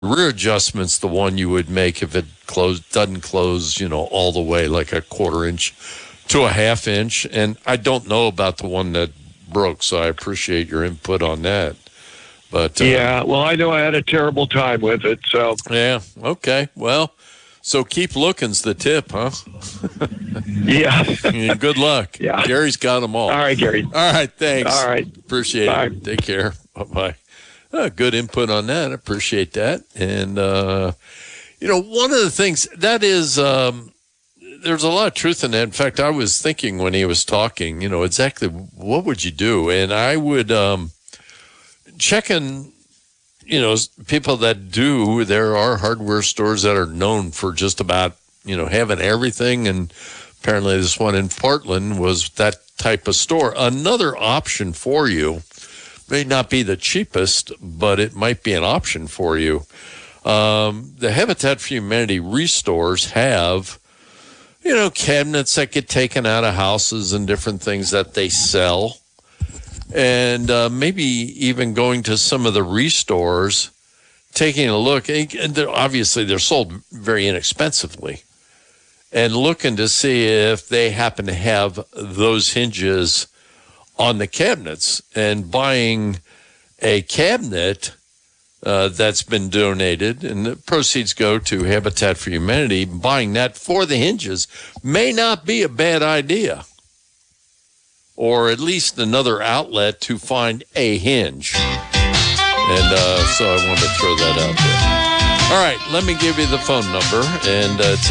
rear adjustment's the one you would make if it doesn't close, all the way, like a 1/4 inch to a 1/2 inch. And I don't know about the one that broke, so I appreciate your input on that. But yeah, well, I know I had a terrible time with it, so. Yeah, okay. Well, so keep looking's the tip, huh? Yeah. Good luck. Yeah. Gary's got them all. All right, Gary. All right, thanks. All right. Appreciate Bye. it. Take care. Bye-bye. Good input on that. I appreciate that. And, one of the things that is, there's a lot of truth in that. In fact, I was thinking when he was talking, exactly what would you do? And I would check in, people that do. There are hardware stores that are known for just about, having everything. And apparently this one in Portland was that type of store. Another option for you may not be the cheapest, but it might be an option for you. The Habitat for Humanity restores have, cabinets that get taken out of houses and different things that they sell. And maybe even going to some of the restores, taking a look. And obviously, they're sold very inexpensively. And looking to see if they happen to have those hinges on the cabinets, and buying a cabinet that's been donated, and the proceeds go to Habitat for Humanity. Buying that for the hinges may not be a bad idea, or at least another outlet to find a hinge. And so I wanted to throw that out there. All right, let me give you the phone number, and it's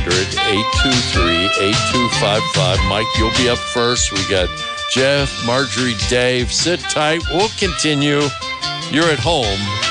800-823-8255. Mike, you'll be up first. We got Jeff, Marjorie, Dave. Sit tight. We'll continue. You're at home